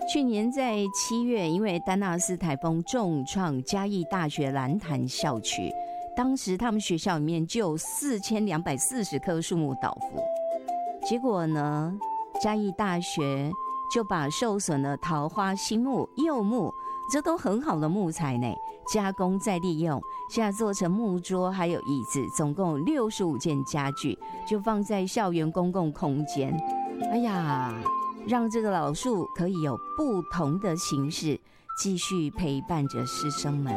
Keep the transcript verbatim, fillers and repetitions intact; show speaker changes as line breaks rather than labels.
去年在七月，因为丹纳斯台风重创嘉义大学兰潭校区，当时他们学校里面就有四千两百四十棵树木倒伏。结果呢，嘉义大学就把受损的桃花心木、柚木，这都很好的木材呢，加工再利用，现在做成木桌还有椅子，总共六十五件家具，就放在校园公共空间。哎呀，让这个老树可以有不同的形式，继续陪伴着师生们。